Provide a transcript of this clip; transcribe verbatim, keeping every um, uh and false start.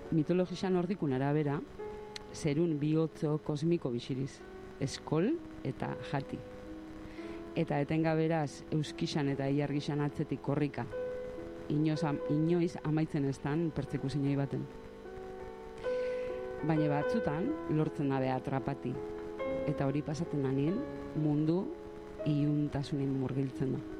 mitologia nordikun arabera, zerun bihotzo kosmiko bisiriz, eskol eta jati. Eta etengaberaz euskisan eta ilargisan atzetik korrika, inoiz, inoiz amaitzen eztan pertsekusinoi baten. Baina batzutan lortzen dabe atrapati, eta hori pasatzen danien mundu iuntasunen murgiltzen da.